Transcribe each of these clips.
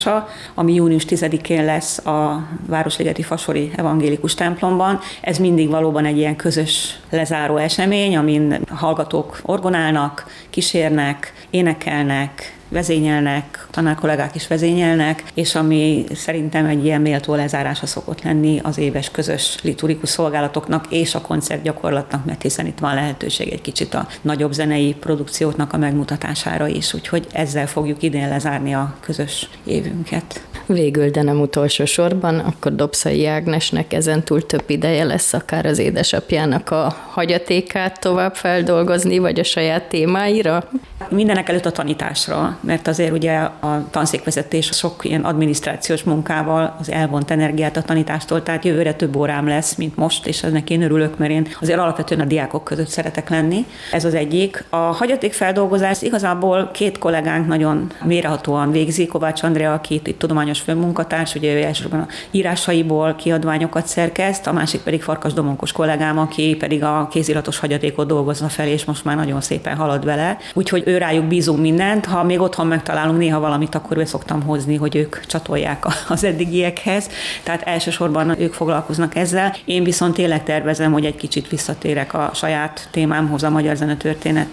ami június 10-én lesz a Városligeti Fasori Evangélikus templomban. Ez mindig valóban egy ilyen közös lezáró esemény, amin hallgatók orgonálnak, kísérnek, énekelnek, vezényelnek, tanárkollégák is vezényelnek, és ami szerintem egy ilyen méltó lezárása szokott lenni az éves közös liturgikus szolgálatoknak és a koncertgyakorlatnak, mert hiszen itt van lehetőség egy kicsit a nagyobb zenei produkcióknak a megmutatására is, úgyhogy ezzel fogjuk idén lezárni a közös évünket. Végül, de nem utolsó sorban, akkor Dobszai Ágnesnek ezentúl több ideje lesz akár az édesapjának a hagyatékát tovább feldolgozni, vagy a saját témáira? Mindenek előtt a tanításra, mert azért ugye a tanszékvezetés sok ilyen adminisztrációs munkával az elvont energiát a tanítástól, tehát jövőre több órám lesz, mint most, és ennek én örülök, mert én azért alapvetően a diákok között szeretek lenni. Ez az egyik. A hagyatékfeldolgozás igazából két kollégánk nagyon mélyrehatóan végzi, Kovács Andrea, aki itt tudományos főmunkatárs, ugye ő elsősorban a írásaiból kiadványokat szerkeszt, a másik pedig Farkas Domonkos kollégám, aki pedig a kéziratos hagyatékot dolgozza fel, és most már nagyon szépen halad vele. Úgyhogy ő rájuk bízunk mindent, ha még otthon megtalálunk néha valamit, akkor be szoktam hozni, hogy ők csatolják az eddigiekhez. Tehát elsősorban ők foglalkoznak ezzel. Én viszont tényleg tervezem, hogy egy kicsit visszatérek a saját témámhoz, a magyar zenetörténet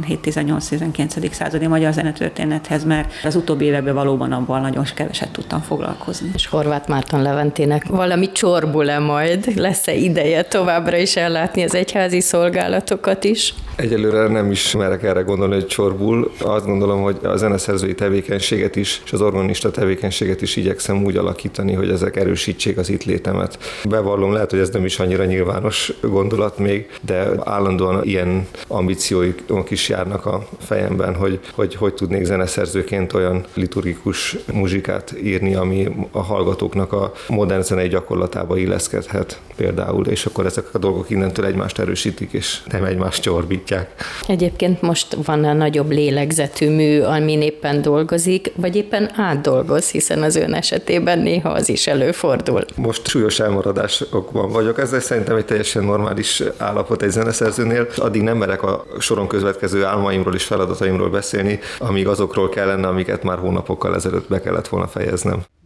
17-18-19. századi magyar zenetörténethez, mert az utóbbi években valóban abban nagyon keveset tudtam foglalkozni. És Horváth Márton Leventének valami csorbul-e majd? Lesz-e ideje továbbra is ellátni az egyházi szolgálatokat is? Egyelőre nem is merek erre gondolni, hogy csorbul. Azt gondolom, hogy a zeneszerzői tevékenységet is, és az organista tevékenységet is igyekszem úgy alakítani, hogy ezek erősítsék az itt létemet. Bevallom, lehet, hogy ez nem is annyira nyilvános gondolat még, de állandóan ilyen ambícióik is járnak a fejemben, hogy tudnék zeneszerzőként olyan liturgikus muzsikát írni, ami a hallgatóknak a modern zenei gyakorlatába illeszkedhet például, és akkor ezek a dolgok innentől egymást erősítik, és nem egymást csorbítják. Egyébként most van a nagyobb lélegzetű mű, amin éppen dolgozik, vagy éppen átdolgoz, hiszen az ön esetében néha az is előfordul. Most súlyos elmaradásokban vagyok, ez szerintem egy teljesen normális állapot egy zeneszerzőnél. Addig nem merek a soron következő álmaimról és feladataimról beszélni, amíg azokról kellene, amiket már hónapokkal ezelőtt be kellett volna fejeznem.